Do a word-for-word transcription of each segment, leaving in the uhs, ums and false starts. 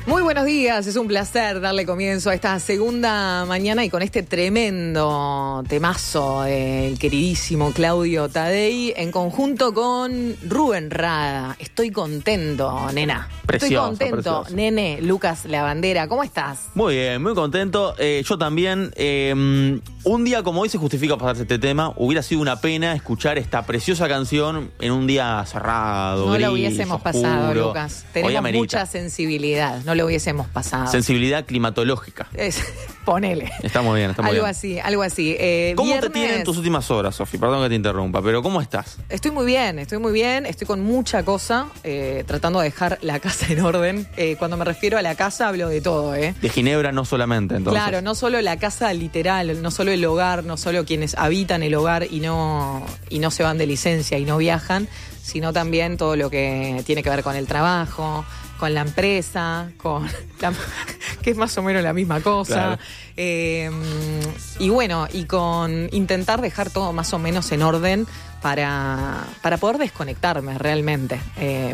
Muy buenos días, es un placer darle comienzo a esta segunda mañana y con este tremendo temazo del queridísimo Claudio Tadei en conjunto con Rubén Rada. Estoy contento, nena. Precioso, Estoy contento, precioso. Nene, Lucas Lavandera, ¿cómo estás? Muy bien, muy contento. Eh, yo también. Eh, un día como hoy se justifica pasarse este tema. Hubiera sido una pena escuchar esta preciosa canción en un día cerrado, No gris, lo hubiésemos oscuro. pasado, Lucas. Hoy Tenemos amerita. mucha sensibilidad, no lo hubiésemos pasado. Sensibilidad climatológica. Es- ponele. Está muy bien, está muy algo bien. así, algo así. Eh, ¿Cómo viernes, te tienen tus últimas horas, Sofi? Perdón que te interrumpa, pero ¿cómo estás? Estoy muy bien, estoy muy bien, estoy con mucha cosa, eh, tratando de dejar la casa en orden. Eh, cuando me refiero a la casa hablo de todo, ¿eh? De Ginebra no solamente, entonces. Claro, no solo la casa literal, no solo el hogar, no solo quienes habitan el hogar y no, y no se van de licencia y no viajan, sino también todo lo que tiene que ver con el trabajo, con la empresa, con la, que es más o menos la misma cosa. Claro. Eh, y bueno, y con intentar dejar todo más o menos en orden para, para poder desconectarme realmente. Eh,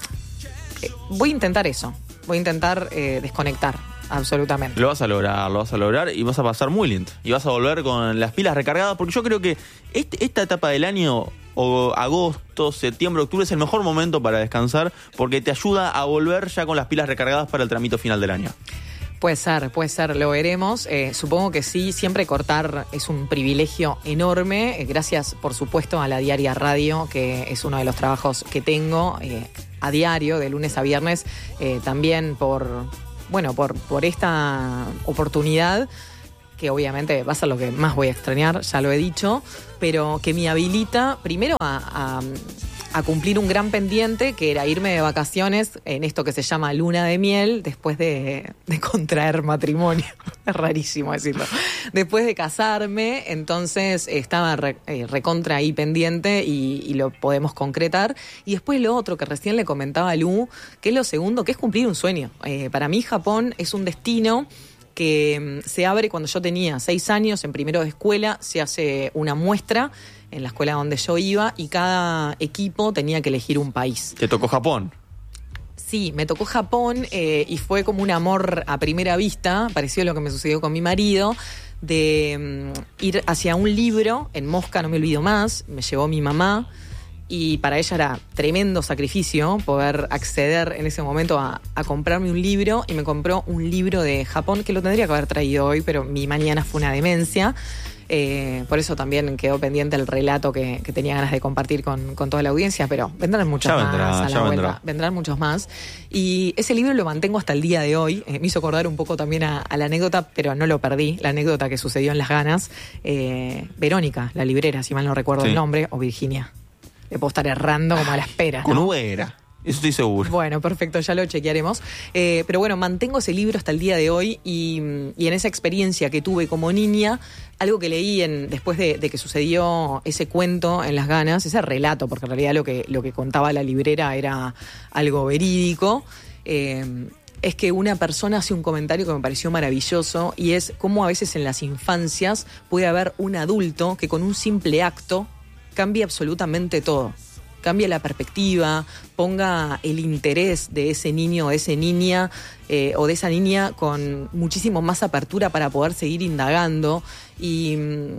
eh, voy a intentar eso, voy a intentar eh, desconectar, absolutamente. Lo vas a lograr, lo vas a lograr y vas a pasar muy lindo. Y vas a volver con las pilas recargadas, porque yo creo que este, esta etapa del año, o agosto, septiembre, octubre, es el mejor momento para descansar, porque te ayuda a volver ya con las pilas recargadas para el tramito final del año. Puede ser, puede ser, lo veremos. Eh, supongo que sí, siempre cortar es un privilegio enorme. Eh, gracias, por supuesto, a la Diaria Radio, que es uno de los trabajos que tengo eh, a diario, de lunes a viernes, eh, también por, bueno, por, por esta oportunidad, que obviamente va a ser lo que más voy a extrañar, ya lo he dicho, pero que me habilita primero a, a, a cumplir un gran pendiente, que era irme de vacaciones en esto que se llama luna de miel, después de, de contraer matrimonio. Es rarísimo decirlo. Después de casarme, entonces estaba re, eh, recontra ahí pendiente y, y lo podemos concretar. Y después lo otro que recién le comentaba a Lu, que es lo segundo, que es cumplir un sueño. Eh, para mí Japón es un destino que se abre cuando yo tenía seis años, en primero de escuela, se hace una muestra en la escuela donde yo iba y cada equipo tenía que elegir un país. Te tocó Japón. Sí, me tocó Japón eh, y fue como un amor a primera vista, parecido a lo que me sucedió con mi marido, de um, ir hacia un libro, en Mosca no me olvido más, me llevó mi mamá. Y para ella era tremendo sacrificio poder acceder en ese momento a, a comprarme un libro. Y me compró un libro de Japón que lo tendría que haber traído hoy, pero mi mañana fue una demencia. Eh, por eso también quedó pendiente el relato que, que tenía ganas de compartir con, con toda la audiencia. Pero vendrán muchos Ya más vendrá, a la ya vuelta. vendrá. Vendrán muchos más. Y ese libro lo mantengo hasta el día de hoy. Eh, me hizo acordar un poco también a, a la anécdota, pero no lo perdí. La anécdota que sucedió en Las Ganas. Eh, Verónica, la librera, si mal no recuerdo Sí. el nombre, o Virginia. Le puedo estar errando como a la espera, Con ¿no? V era. Eso estoy seguro. Bueno, perfecto, ya lo chequearemos. Eh, pero bueno, mantengo ese libro hasta el día de hoy y, y en esa experiencia que tuve como niña, algo que leí en, después de, de que sucedió ese cuento en Las Ganas, ese relato, porque en realidad lo que, lo que contaba la librera era algo verídico, eh, es que una persona hace un comentario que me pareció maravilloso y es cómo a veces en las infancias puede haber un adulto que con un simple acto cambia absolutamente todo. Cambia la perspectiva, ponga el interés de ese niño o de esa niña eh, o de esa niña con muchísimo más apertura para poder seguir indagando. Y,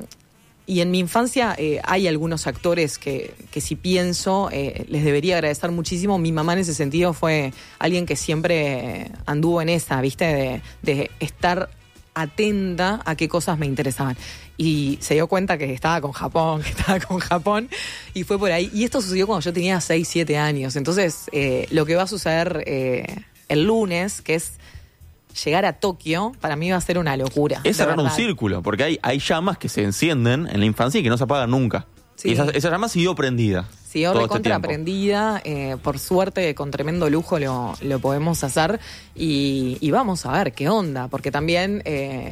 y en mi infancia eh, hay algunos actores que, que si pienso eh, les debería agradecer muchísimo. Mi mamá en ese sentido fue alguien que siempre anduvo en esa, ¿viste? De, de estar atenta a qué cosas me interesaban. Y se dio cuenta que estaba con Japón, que estaba con Japón, y fue por ahí. Y esto sucedió cuando yo tenía seis, siete años. Entonces, eh, lo que va a suceder eh, el lunes, que es llegar a Tokio, para mí va a ser una locura. Es cerrar un verdad. círculo, porque hay, hay llamas que se encienden en la infancia y que no se apagan nunca. Sí. Y esa, esa llama siguió prendida. Sí, yo todo este recontra tiempo. aprendida, eh, por suerte con tremendo lujo lo, lo podemos hacer y, y vamos a ver qué onda, porque también eh,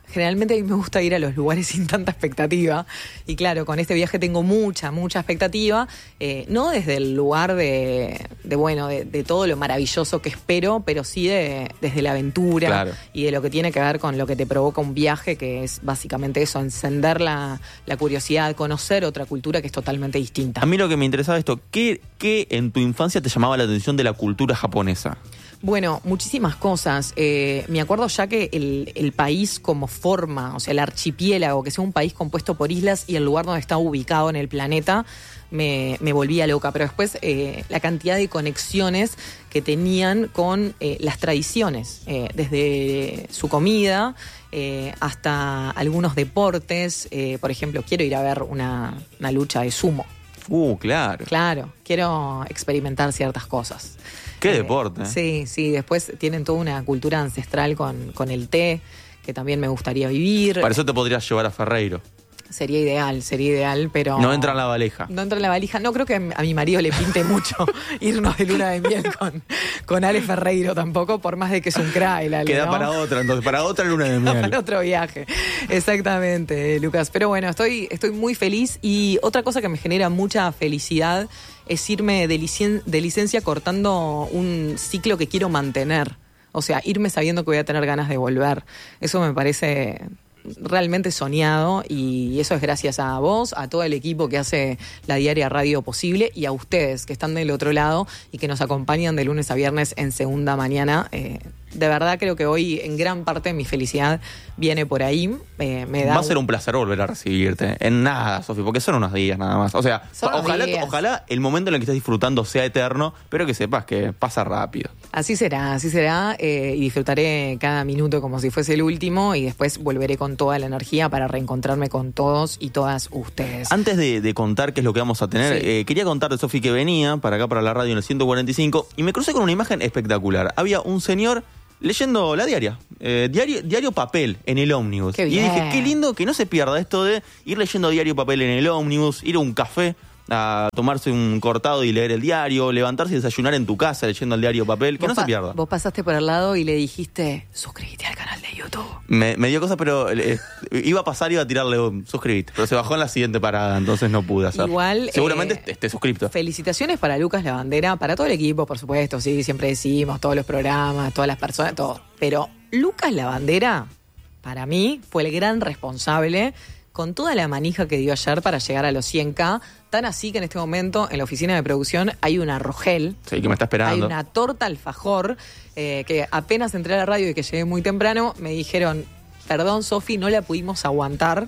generalmente a mí me gusta ir a los lugares sin tanta expectativa. Y claro, con este viaje tengo mucha, mucha expectativa. Eh, no desde el lugar de, de bueno, de, de todo lo maravilloso que espero, pero sí de, desde la aventura, claro, y de lo que tiene que ver con lo que te provoca un viaje, que es básicamente eso, encender la, la curiosidad, conocer otra cultura que es totalmente distinta. A mí lo que me interesaba esto, ¿qué, qué en tu infancia te llamaba la atención de la cultura japonesa? Bueno, muchísimas cosas. Eh, me acuerdo ya que el, el país como forma, o sea, el archipiélago, que sea un país compuesto por islas y el lugar donde está ubicado en el planeta, me, me volvía loca. Pero después eh, la cantidad de conexiones que tenían con eh, las tradiciones, eh, desde su comida eh, hasta algunos deportes. Eh, por ejemplo, quiero ir a ver una, una lucha de sumo. Uh, claro. Claro, quiero experimentar ciertas cosas. Qué eh, deporte. Sí, sí, después tienen toda una cultura ancestral con, con el té, que también me gustaría vivir. Para eso te podrías llevar a Ferreiro. Sería ideal, sería ideal, pero... No entra en la valija. No entra en la valija. No creo que a mi marido le pinte mucho irnos de luna de miel con, con Ale Ferreiro tampoco, por más de que es un crack el Ale, Queda ¿no? para otra, entonces, para otra luna de miel. Para otro viaje. Exactamente, Lucas. Pero bueno, estoy, estoy muy feliz, y otra cosa que me genera mucha felicidad es irme de, licen- de licencia cortando un ciclo que quiero mantener. O sea, irme sabiendo que voy a tener ganas de volver. Eso me parece realmente soñado, y eso es gracias a vos, a todo el equipo que hace la Diaria Radio posible, y a ustedes que están del otro lado y que nos acompañan de lunes a viernes en Segunda Mañana. Eh, de verdad creo que hoy en gran parte mi felicidad viene por ahí. Eh, me da Va a ser un placer volver a recibirte. En nada, Sofi, porque son unos días nada más. O sea, Son ojalá, días. ojalá el momento en el que estés disfrutando sea eterno, pero que sepas que pasa rápido. Así será, así será, eh, y disfrutaré cada minuto como si fuese el último, y después volveré con toda la energía para reencontrarme con todos y todas ustedes. Antes de, de contar qué es lo que vamos a tener, Sí. eh, quería contarte, Sofi, que venía para acá, para la radio en el ciento cuarenta y cinco, y me crucé con una imagen espectacular. Había un señor leyendo la diaria, eh, diario, diario papel en el ómnibus. Qué Y bien. dije, qué lindo que no se pierda esto de ir leyendo diario papel en el ómnibus, ir a un café a tomarse un cortado y leer el diario, levantarse y desayunar en tu casa leyendo el diario papel, que Vos no se pa- pierda. Vos pasaste por al lado y le dijiste, suscríbete al canal de YouTube. Me, me dio cosas, pero eh, iba a pasar y iba a tirarle un suscribite, pero se bajó en la siguiente parada, entonces no pude hacer. Igual, Seguramente eh, esté, esté suscripto. Felicitaciones para Lucas Lavandera, para todo el equipo, por supuesto, sí, siempre decimos, todos los programas, todas las personas, todo. Pero Lucas Lavandera, para mí, fue el gran responsable con toda la manija que dio ayer para llegar a los cien K, tan así que en este momento en la oficina de producción hay una Rogel, Sí, que me está hay esperando. una torta alfajor, eh, que apenas entré a la radio y que llegué muy temprano, me dijeron, perdón Sofi, no la pudimos aguantar,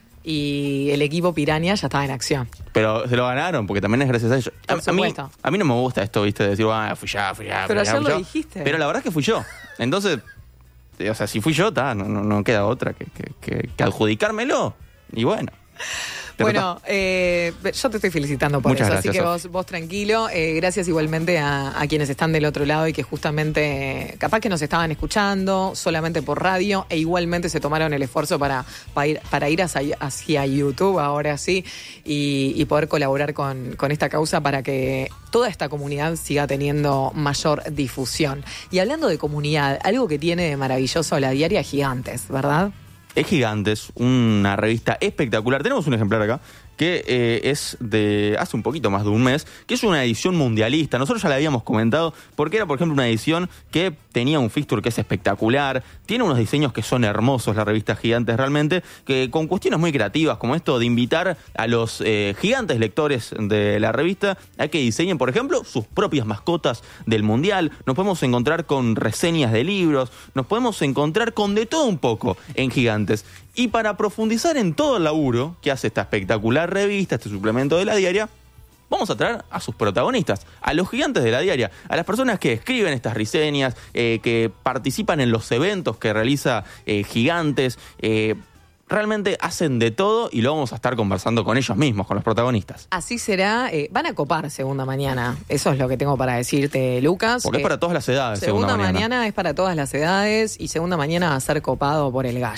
y el equipo Piranha ya estaba en acción. Pero se lo ganaron, porque también es gracias a ellos. A, Por a mí, supuesto. a mí no me gusta esto, viste, de decir, ah, fui ya, fui ya, Pero fui ya, ayer fui lo yo. dijiste. Pero la verdad es que fui yo. Entonces, eh, o sea, si fui yo, ta, no, no, no queda otra que, que, que, que adjudicármelo. Y bueno. Pero Bueno, eh, yo te estoy felicitando por Muchas eso, gracias, así que Sofi. vos, vos tranquilo. Eh, gracias igualmente a, a quienes están del otro lado y que justamente, capaz que nos estaban escuchando solamente por radio, e igualmente se tomaron el esfuerzo para, para ir, para ir hacia, hacia YouTube, ahora sí, y, y poder colaborar con, con esta causa para que toda esta comunidad siga teniendo mayor difusión. Y hablando de comunidad, algo que tiene de maravilloso la Diaria Gigantes, ¿verdad? Es Gigantes, una revista espectacular. Tenemos un ejemplar acá que eh, es de hace un poquito más de un mes, que es una edición mundialista. Nosotros ya la habíamos comentado, porque era, por ejemplo, una edición que tenía un fixture que es espectacular, tiene unos diseños que son hermosos, la revista Gigantes realmente, que con cuestiones muy creativas, como esto de invitar a los eh, gigantes lectores de la revista a que diseñen, por ejemplo, sus propias mascotas del Mundial. Nos podemos encontrar con reseñas de libros, nos podemos encontrar con de todo un poco en Gigantes. Y para profundizar en todo el laburo que hace esta espectacular revista, este suplemento de la Diaria, vamos a traer a sus protagonistas, a los gigantes de la Diaria, a las personas que escriben estas reseñas, eh, que participan en los eventos que realiza eh, Gigantes. Eh, realmente hacen de todo y lo vamos a estar conversando con ellos mismos, con los protagonistas. Así será. Eh, van a copar Segunda Mañana. Eso es lo que tengo para decirte, Lucas. Porque Eh, es para todas las edades, Segunda, Segunda mañana. Mañana. es para todas las edades, y Segunda Mañana va a ser copado por el Gash.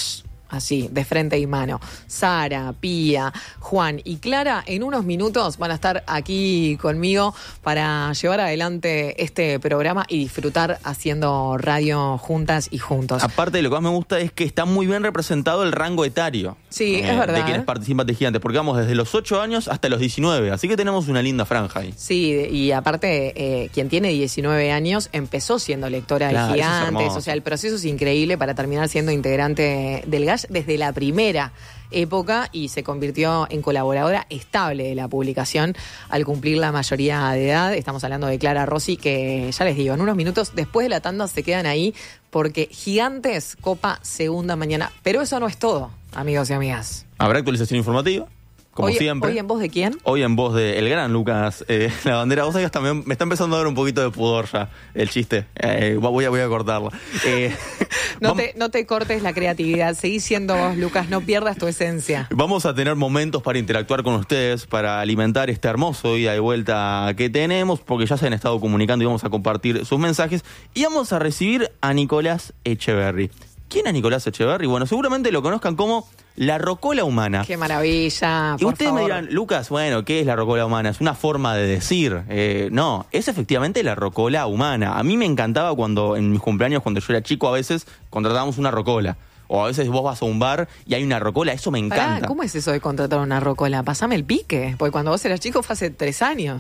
así, de frente y mano. Sara, Pía, Juan y Clara en unos minutos van a estar aquí conmigo para llevar adelante este programa y disfrutar haciendo radio juntas y juntos. Aparte, lo que más me gusta es que está muy bien representado el rango etario. Sí, eh, es verdad. De quienes participan de Gigantes, porque vamos desde los ocho años hasta los diecinueve, así que tenemos una linda franja ahí. Sí, y aparte, eh, quien tiene diecinueve años empezó siendo lectora Claro, de eso es Gigantes, hermoso. o sea, el proceso es increíble para terminar siendo integrante del G A S desde la primera época y se convirtió en colaboradora estable de la publicación al cumplir la mayoría de edad. Estamos hablando de Clara Rossi, que ya les digo, en unos minutos después de la tanda se quedan ahí porque Gigantes copa segunda mañana. Pero eso no es todo, amigos y amigas. Habrá actualización informativa, como hoy, siempre. ¿Hoy en voz de quién? Hoy en voz de el gran Lucas eh, La Bandera. Vos sabés que también me está empezando a dar un poquito de pudor ya el chiste. Eh, voy, a, voy a cortarlo. Eh, no, vamos, te, no te cortes la creatividad. Seguí siendo vos, Lucas. No pierdas tu esencia. vamos a tener momentos para interactuar con ustedes, para alimentar este hermoso ida y vuelta que tenemos, porque ya se han estado comunicando y vamos a compartir sus mensajes. Y vamos a recibir a Nicolás Echeverry. ¿Quién es Nicolás Echeverry? Bueno, seguramente lo conozcan como la rocola humana. Qué maravilla. Y por ustedes favor. me dirán, Lucas, bueno, ¿qué es la rocola humana? Es una forma de decir. Eh, no, es efectivamente la rocola humana. A mí me encantaba cuando en mis cumpleaños, cuando yo era chico, a veces contratábamos una rocola. O a veces vos vas a un bar y hay una rocola, eso me encanta. Pará, ¿cómo es eso de contratar una rocola? Pasame el pique. Porque cuando vos eras chico fue hace tres años.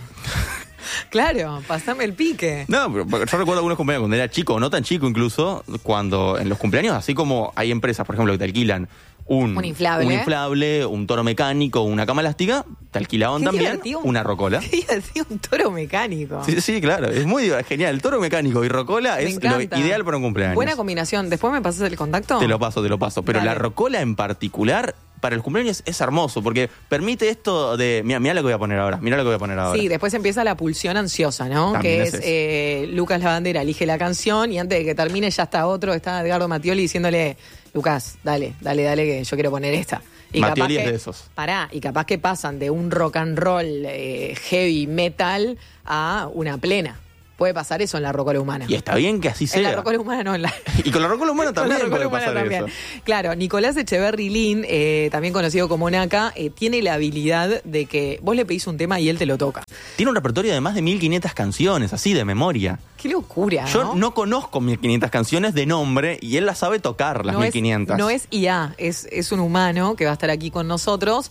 Claro, pasame el pique. No, pero yo recuerdo algunos cumpleaños cuando era chico, o no tan chico incluso, cuando en los cumpleaños, así como hay empresas, por ejemplo, que te alquilan un, Un inflable. un, inflable, un toro mecánico, una cama elástica, te alquilaban Qué también divertido. una rocola. Qué divertido, un toro mecánico. Sí, sí, claro, es muy genial. El toro mecánico y rocola Me es lo encanta. ideal para un cumpleaños. Buena combinación. ¿Después me pasas el contacto? Te lo paso, te lo paso. Pero Dale. la rocola en particular, para los cumpleaños es hermoso, porque permite esto de... Mira, mira lo que voy a poner ahora, mira lo que voy a poner ahora. Sí, después empieza la pulsión ansiosa, ¿no? También que es es eso. eh, Lucas La Bandera elige la canción y antes de que termine ya está otro, está Edgardo Mattioli diciéndole, Lucas, dale, dale, dale, que yo quiero poner esta. Y Mattioli capaz es que- de esos. Pará, y capaz que pasan de un rock and roll eh, heavy metal a una plena. Puede pasar eso en la rocola humana. Y está bien que así en la sea. rocola humana no, en la... Y con la rocola humana Con la también rocola puede humana pasar también. eso. Claro, Nicolás Echeverry Lin, eh, también conocido como Naka, eh, tiene la habilidad de que vos le pedís un tema y él te lo toca. Tiene un repertorio de más de mil quinientas canciones, así de memoria. Qué locura, ¿no? Yo no conozco mil quinientas canciones de nombre y él las sabe tocar, las no mil es, quinientas. no es I A, es, es un humano que va a estar aquí con nosotros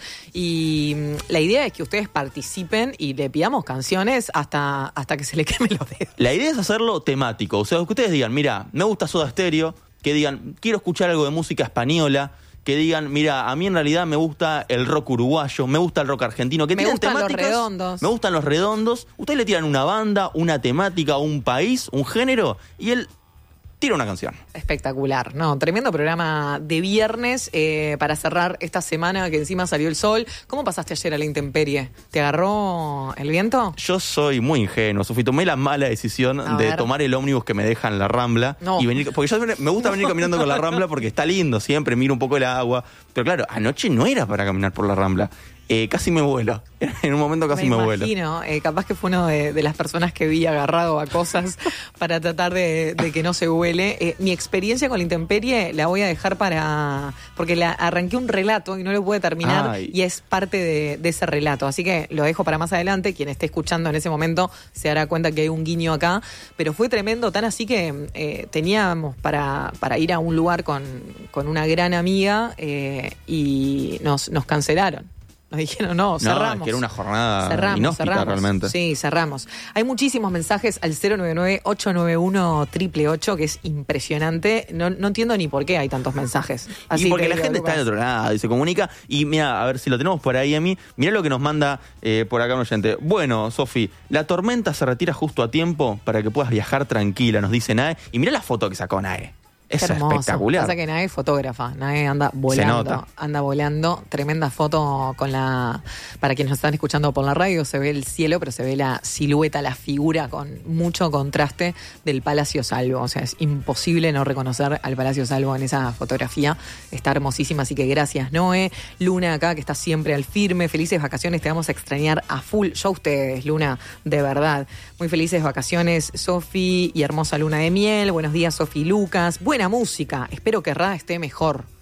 y mm, la idea es que ustedes participen y le pidamos canciones hasta, hasta que se le quemen los dedos. La idea es hacerlo temático, o sea, que ustedes digan, mira, me gusta Soda Stereo, que digan, quiero escuchar algo de música española, que digan, mira, a mí en realidad me gusta el rock uruguayo, me gusta el rock argentino, que Me tienen gustan los temáticas, redondos. me gustan los redondos, ustedes le tiran una banda, una temática, un país, un género, y él tira una canción. Espectacular, no, tremendo programa de viernes eh, para cerrar esta semana que encima salió el sol. ¿Cómo pasaste ayer a la intemperie? ¿Te agarró el viento? Yo soy muy ingenuo, Sofi, tomé la mala decisión A de ver. tomar el ómnibus que me deja en la Rambla No. y venir, porque yo me gusta venir caminando con la Rambla porque está lindo siempre, miro un poco el agua, pero claro, anoche no era para caminar por la Rambla. Eh, casi me vuelo, en un momento casi me, me vuelo. imagino, eh, capaz que fue uno de, de las personas que vi agarrado a cosas para tratar de, de que no se vuele. Eh, mi experiencia con la intemperie la voy a dejar para... porque la arranqué un relato y no lo pude terminar. Ay. Y es parte de, de ese relato. Así que lo dejo para más adelante. Quien esté escuchando en ese momento se dará cuenta que hay un guiño acá. Pero fue tremendo, tan así que eh, teníamos para, para ir a un lugar con, con una gran amiga eh, y nos, nos cancelaron. Nos dijeron, no, cerramos. No, es que era una jornada cerramos, inhóspita cerramos. realmente. Sí, cerramos. Hay muchísimos mensajes al cero nueve nueve, ocho nueve uno, ocho ocho ocho, que es impresionante. No, no entiendo ni por qué hay tantos mensajes. Así y porque te la digo, gente está Lucas. del otro lado y se comunica. Y mira, a ver si lo tenemos por ahí a mí. Mira lo que nos manda eh, por acá un oyente. Bueno, Sofi, la tormenta se retira justo a tiempo para que puedas viajar tranquila, nos dice Nae. Y mira la foto que sacó Nae. Qué Es hermoso. espectacular. Pasa que Nae es fotógrafa, Nae anda volando, nota. anda volando, tremenda foto con la, para quienes nos están escuchando por la radio, se ve el cielo, pero se ve la silueta, la figura con mucho contraste del Palacio Salvo, o sea, es imposible no reconocer al Palacio Salvo en esa fotografía, está hermosísima, así que gracias Noé, Luna acá que está siempre al firme, felices vacaciones, te vamos a extrañar a full, yo a ustedes, Luna, de verdad, muy felices vacaciones, Sofi y hermosa luna de miel, buenos días Sofi y Lucas, buena música, espero que Ra esté mejor.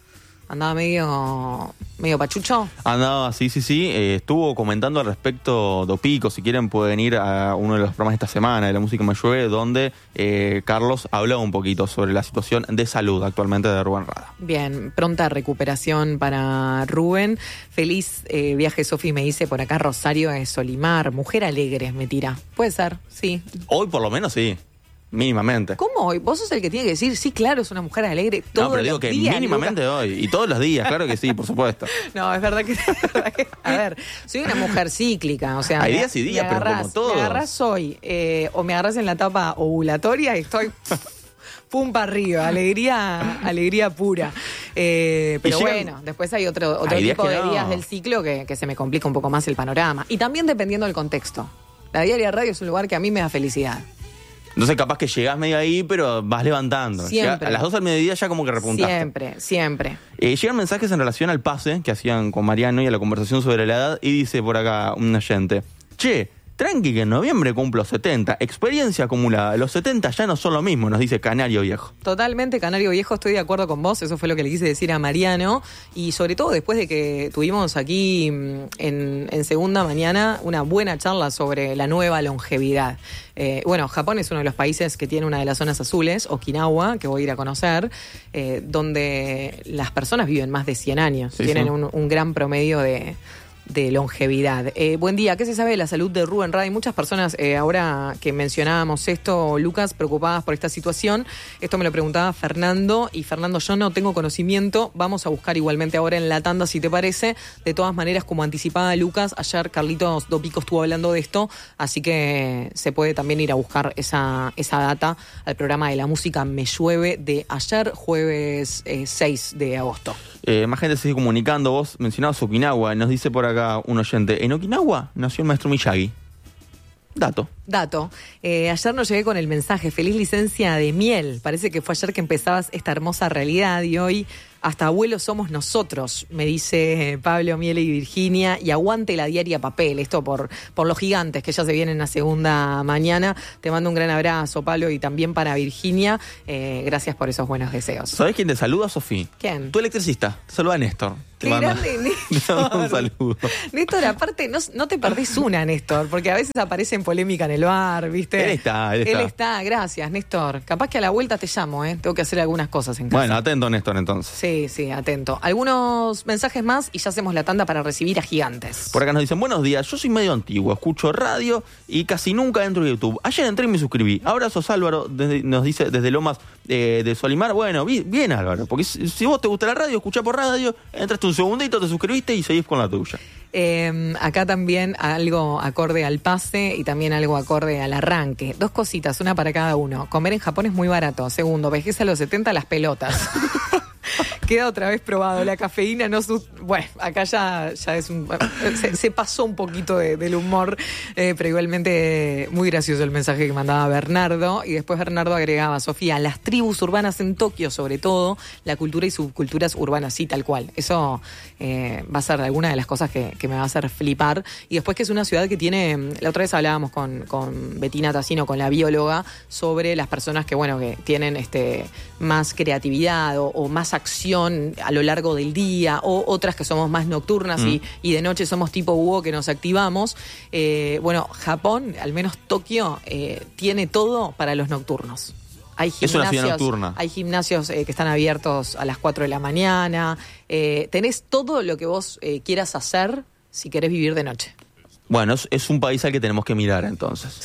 Andaba medio, medio pachucho. Andaba, sí, sí, sí. Eh, estuvo comentando al respecto do Pico. Si quieren pueden ir a uno de los programas de esta semana de La Música Me Llueve, donde eh, Carlos habló un poquito sobre la situación de salud actualmente de Rubén Rada. Bien, pronta recuperación para Rubén. Feliz eh, viaje, Sofi, me dice por acá. Rosario de Solimar. Mujer alegre, me tira. Puede ser, sí. Hoy por lo menos sí. Mínimamente. ¿Cómo hoy? Vos sos el que tiene que decir, sí, claro, es una mujer alegre todos No, pero digo los que días, mínimamente Lucas. hoy. Y todos los días, claro que sí, por supuesto. No, es verdad que, es verdad que- a ver, soy una mujer cíclica, o sea... Hay me- días y días, me pero agarrás- como todos. Me agarrás hoy, eh, o me agarrás en la etapa ovulatoria y estoy... Pum para arriba, alegría, alegría pura. Eh, pero llegan- bueno, después hay otro, otro Hay días tipo que de no. días del ciclo que, que se me complica un poco más el panorama. Y también dependiendo del contexto. La Diaria Radio es un lugar que a mí me da felicidad. Entonces capaz que llegás medio ahí, pero vas levantando. Siempre. Llega- a las dos al mediodía ya como que repuntaste. Siempre, siempre. Eh, llegan mensajes en relación al pase que hacían con Mariano y a la conversación sobre la edad, y dice por acá un oyente: che, tranqui que en noviembre cumplo setenta, experiencia acumulada, los setenta ya no son lo mismo, nos dice Canario Viejo. Totalmente, Canario Viejo, estoy de acuerdo con vos, eso fue lo que le quise decir a Mariano, y sobre todo después de que tuvimos aquí mm, en, en Segunda Mañana una buena charla sobre la nueva longevidad. Eh, bueno, Japón es uno de los países que tiene una de las zonas azules, Okinawa, que voy a ir a conocer, eh, donde las personas viven más de cien años, Sí, tienen sí. Un, un gran promedio de... de longevidad. Eh, buen día, ¿qué se sabe de la salud de Rubén Rada? Hay muchas personas, eh, ahora que mencionábamos esto, Lucas, preocupadas por esta situación. Esto me lo preguntaba Fernando, y Fernando, yo no tengo conocimiento, vamos a buscar igualmente ahora en la tanda, si te parece. De todas maneras, como anticipaba Lucas, ayer Carlitos Dopico estuvo hablando de esto, así que se puede también ir a buscar esa, esa data al programa de La Música Me Llueve de ayer, jueves eh, seis de agosto. Eh, más gente se sigue comunicando. Vos mencionabas Okinawa, nos dice por acá un oyente: en Okinawa nació el maestro Miyagi. Dato. Dato. Eh, ayer nos llegué con el mensaje, feliz licencia de miel. Parece que fue ayer que empezabas esta hermosa realidad y hoy hasta abuelos somos nosotros, me dice Pablo, Miele y Virginia, y aguante la Diaria Papel, esto por, por los gigantes que ya se vienen a Segunda Mañana. Te mando un gran abrazo, Pablo, y también para Virginia. Eh, gracias por esos buenos deseos. ¿Sabés quién te saluda, Sofía? ¿Quién? Tu electricista. Te saluda Néstor. Te Qué manda- grande, te manda un Néstor. saludo. Néstor, aparte, no, no te perdés una, Néstor, porque a veces aparece en polémica en el bar, ¿viste? Él está, él está. Él está, gracias, Néstor. Capaz que a la vuelta te llamo, ¿eh? Tengo que hacer algunas cosas en casa. Bueno, atento, Néstor, entonces. Sí, sí, atento. Algunos mensajes más y ya hacemos la tanda para recibir a gigantes. Por acá nos dicen: buenos días, yo soy medio antiguo, escucho radio y casi nunca entro a YouTube. Ayer entré y me suscribí. Abrazos, Álvaro, desde- nos dice desde Lomas eh, de Solimar. Bueno, bi- bien, Álvaro, porque si, si vos te gusta la radio, escuchá por radio, entraste un segundito, te suscribiste y seguís con la tuya. Eh, acá también algo acorde al pase y también algo acorde al arranque. Dos cositas, una para cada uno. Comer en Japón es muy barato. Segundo, vejez a los setenta, las pelotas. Queda otra vez probado, la cafeína no... Sus... Bueno, acá ya, ya es un... Se, se pasó un poquito de, del humor, eh, pero igualmente muy gracioso el mensaje que mandaba Bernardo. Y después Bernardo agregaba: Sofía, las tribus urbanas en Tokio, sobre todo, la cultura y subculturas urbanas, sí, tal cual. Eso eh, va a ser alguna de las cosas que, que me va a hacer flipar. Y después que es una ciudad que tiene... La otra vez hablábamos con, con Betina Tassino, con la bióloga, sobre las personas que, bueno, que tienen este más creatividad o, o más acción a lo largo del día, o otras que somos más nocturnas mm. y, y de noche somos tipo búho que nos activamos. Eh, bueno, Japón, al menos Tokio, eh, tiene todo para los nocturnos. Hay gimnasios, es una ciudad nocturna. Hay gimnasios eh, que están abiertos a las cuatro de la mañana. Eh, tenés todo lo que vos eh, quieras hacer si querés vivir de noche. Bueno, es, es un país al que tenemos que mirar entonces.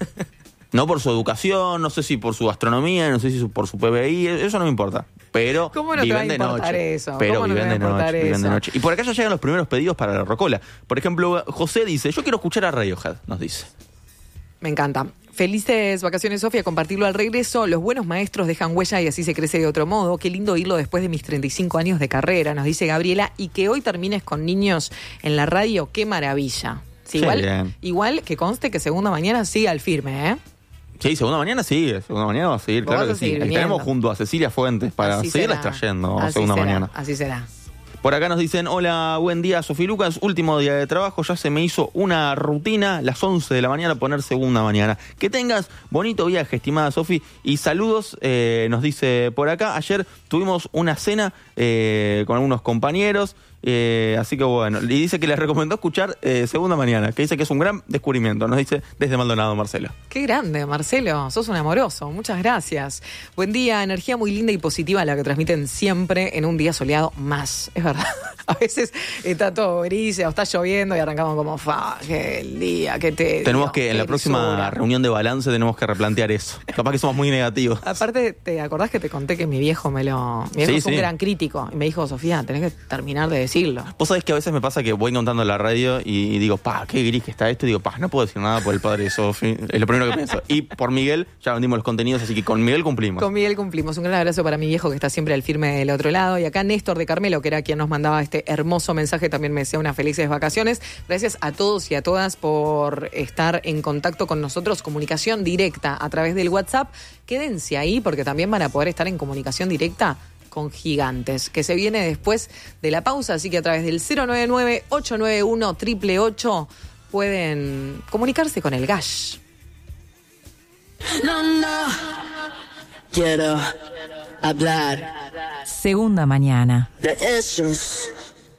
No por su educación, no sé si por su gastronomía, no sé si por su P B I, eso no me importa. Pero ¿Cómo no viven te va a de importar noche. eso? Pero ¿Cómo no viven, te va a de noche, importar viven de eso? noche. Y por acá ya llegan los primeros pedidos para la Rocola. Por ejemplo, José dice: yo quiero escuchar a Radiohead, nos dice. Me encanta. Felices vacaciones, Sofía, compartirlo al regreso. Los buenos maestros dejan huella y así se crece de otro modo. Qué lindo oírlo después de mis treinta y cinco años de carrera, nos dice Gabriela. Y que hoy termines con niños en la radio, qué maravilla. Sí, Sí, igual, bien. igual que conste que Segunda Mañana sigue al firme, ¿eh? Sí, Segunda Mañana sigue, Segunda Mañana va a seguir, Vos claro vas que a sí. seguir Ahí viniendo. tenemos junto a Cecilia Fuentes para Así seguirles será. trayendo Así Segunda será, Mañana. Así será. Por acá nos dicen, hola, buen día, Sofía Lucas, último día de trabajo, ya se me hizo una rutina, las once de la mañana, poner segunda mañana. Que tengas bonito viaje, estimada Sofi, y saludos, eh, nos dice por acá. Ayer tuvimos una cena eh, con algunos compañeros, eh, así que bueno, y dice que les recomendó escuchar eh, segunda mañana, que dice que es un gran descubrimiento, nos dice desde Maldonado, Marcelo. Qué grande, Marcelo, sos un amoroso, muchas gracias. Buen día, energía muy linda y positiva la que transmiten siempre en un día soleado más, es verdad. A veces está todo gris o está lloviendo y arrancamos como, fa, qué el día, qué te. Tenemos que, en la próxima grisura. reunión de balance, tenemos que replantear eso. Capaz que somos muy negativos. Aparte, ¿te acordás que te conté que mi viejo me lo. Mi viejo Sí, es un sí. gran crítico y me dijo, Sofía, tenés que terminar de decirlo. Vos sabés que a veces me pasa que voy contando en la radio y, y digo, pa, qué gris que está esto, y digo, pa, no puedo decir nada por el padre de Sofi. Es lo primero que pienso. Y por Miguel, ya vendimos los contenidos, así que con Miguel cumplimos. Con Miguel cumplimos. Un gran abrazo para mi viejo que está siempre al firme del otro lado. Y acá Néstor de Carmelo, que era quien nos mandaba este hermoso mensaje, también me desea unas felices vacaciones. Gracias a todos y a todas por estar en contacto con nosotros. Comunicación directa a través del WhatsApp. Quédense ahí porque también van a poder estar en comunicación directa con Gigantes, que se viene después de la pausa. Así que a través del cero nueve nueve, ocho nueve uno, ocho ocho ocho pueden comunicarse con el Gash. No, no, quiero hablar Segunda mañana. de esos.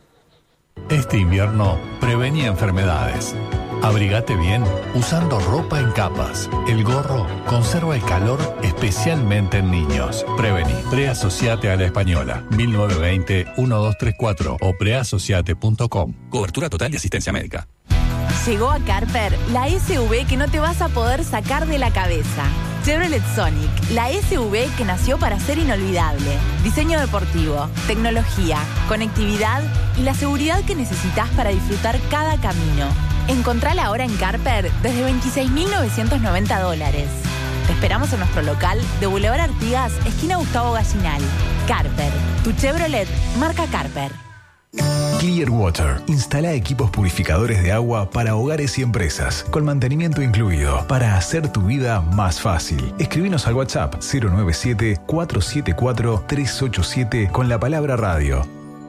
Este invierno, prevení enfermedades. Abrigate bien usando ropa en capas. El gorro conserva el calor especialmente en niños. Prevení. Preasociate a la Española. mil novecientos veinte, doce treinta y cuatro o preasociate punto com. Cobertura total de asistencia médica. Llegó a Carper la S U V que no te vas a poder sacar de la cabeza. Chevrolet Sonic, la S U V que nació para ser inolvidable. Diseño deportivo, tecnología, conectividad y la seguridad que necesitas para disfrutar cada camino. Encontrala ahora en Carper desde veintiséis mil novecientos noventa dólares. Te esperamos en nuestro local de Boulevard Artigas, esquina Gustavo Gallinal. Carper, tu Chevrolet marca Carper. Clearwater instala equipos purificadores de agua para hogares y empresas, con mantenimiento incluido, para hacer tu vida más fácil. Escribinos al WhatsApp cero nueve siete, cuatro siete cuatro, tres ocho siete con la palabra radio.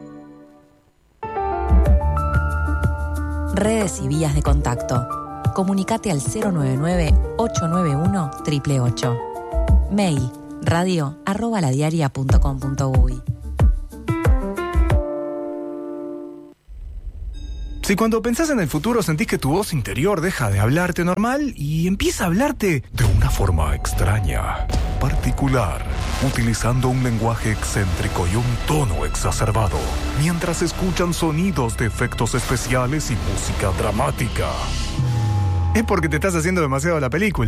Redes y vías de contacto. Comunicate al cero nueve nueve, ocho nueve uno, ocho ocho ocho. Mail radio arroba ladiaria punto com punto uy. Si cuando pensás en el futuro sentís que tu voz interior deja de hablarte normal y empieza a hablarte de una forma extraña, particular, utilizando un lenguaje excéntrico y un tono exacerbado, mientras escuchan sonidos de efectos especiales y música dramática, es porque te estás haciendo demasiado la película.